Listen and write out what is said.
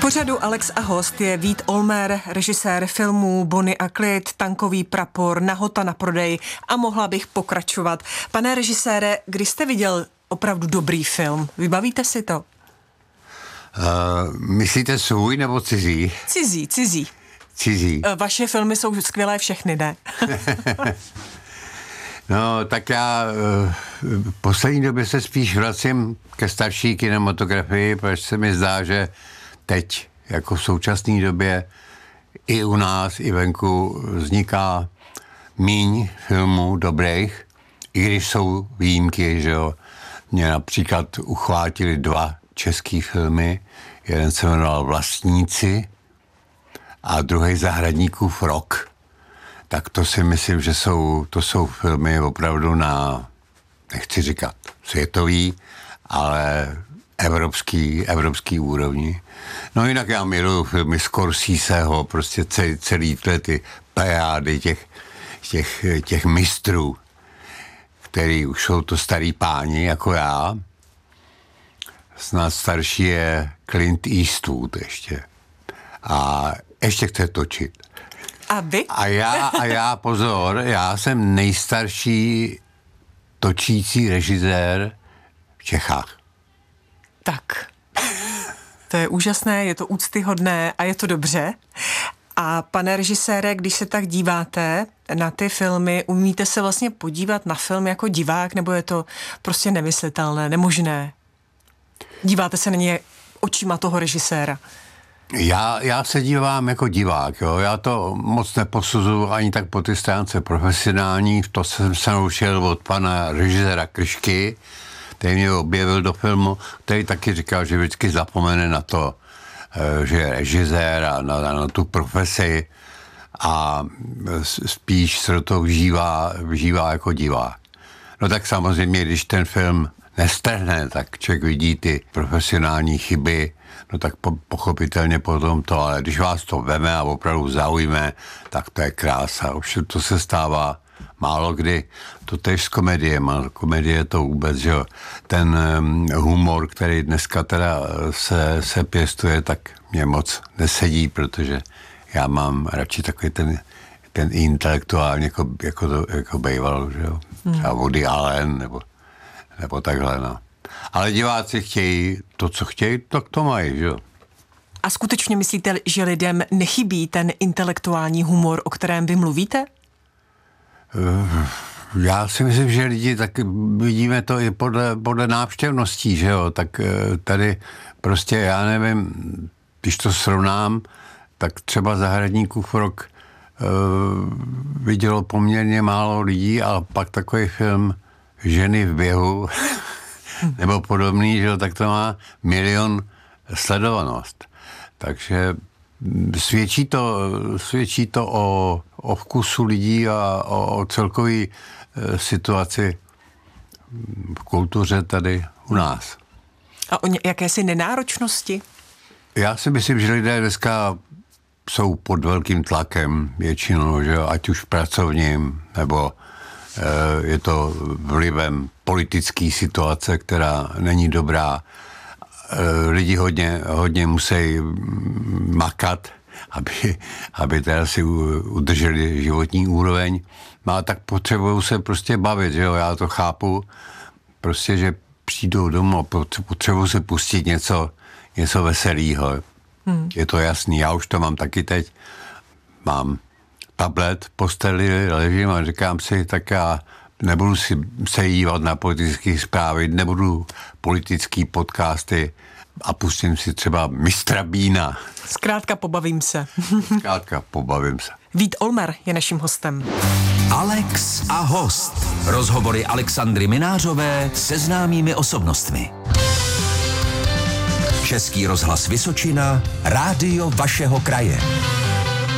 Pořadu Alex a host je Vít Olmer, režisér filmů Bonnie a Clyde, Tankový prapor, Nahota na prodej a mohla bych pokračovat. Pane režisére, kdy jste viděl opravdu dobrý film? Vybavíte si to? Myslíte svůj nebo cizí? Cizí. Vaše filmy jsou skvělé všechny, ne? No, tak já v poslední době se spíš vracím ke starší kinematografii, protože se mi zdá, že teď, jako v současné době, i u nás, i venku vzniká míň filmů dobrých, i když jsou výjimky, že jo. Mě například uchvátili 2 český filmy, jeden se jmenoval Vlastníci a druhý Zahradníkův rok. Tak to si myslím, že to jsou filmy opravdu na, nechci říkat světový, ale evropský úrovni. No jinak já miluju filmy Scorseseho, prostě celý ty plejády těch mistrů, který už jsou to starý páni jako já. Snad starší je Clint Eastwood ještě. A ještě chce točit. A vy? A já, pozor, já jsem nejstarší točící režisér v Čechách. Tak, to je úžasné, je to úctyhodné a je to dobře. A pane režisére, když se tak díváte na ty filmy, umíte se vlastně podívat na film jako divák, nebo je to prostě nemyslitelné, nemožné? Díváte se na ně očima toho režiséra? Já se dívám jako divák, jo. Já to moc neposuzuju ani tak po ty stránce profesionální, to jsem se naučil od pana režiséra Kryšky, který mě objevil do filmu, který taky říkal, že vždycky zapomene na to, že je režisér a na tu profesi a spíš se do toho vžívá jako divák. No tak samozřejmě, když ten film nestrhne, tak člověk vidí ty profesionální chyby, no tak pochopitelně potom to, ale když vás to veme a opravdu zaujme, tak to je krása. Už to se stává málo kdy. To tež s komediem, a komedie to vůbec, že ten humor, který dneska teda se pěstuje, tak mě moc nesedí, protože já mám radši takový ten intelektuální, jako bejval, že jo. Třeba Woody Allen, nebo takhle, no. Ale diváci chtějí to, co chtějí, tak to mají, že jo. A skutečně myslíte, že lidem nechybí ten intelektuální humor, o kterém vy mluvíte? Já si myslím, že lidi, tak vidíme to i podle návštěvností, že jo, tak tady prostě, já nevím, když to srovnám, tak třeba Zahradníkův rok vidělo poměrně málo lidí, ale pak takový film Ženy v běhu nebo podobný, že jo, tak to má 1 000 000 sledovanost. Takže svědčí to o vkusu lidí a o celkové situaci v kultuře tady u nás. A o jakési nenáročnosti? Já si myslím, že lidé dneska jsou pod velkým tlakem většinou, že jo, ať už pracovním, nebo je to vlivem politické situace, která není dobrá. Lidi hodně musí makat, aby teda si udrželi životní úroveň. No a tak potřebují se prostě bavit, že jo, já to chápu. Prostě, že přijdou domů a potřebují se pustit něco veselého. Je to jasný, já už to mám taky teď. Mám tablet, posteli, ležím a říkám si, tak já nebudu si se dívat na politické zprávy, nebudu politické podcasty a pustím si třeba Mistra Bína. Zkrátka pobavím se. Vít Olmer je naším hostem. Alex a host. Rozhovory Alexandry Minářové se známými osobnostmi. Český rozhlas Vysočina, rádio vašeho kraje.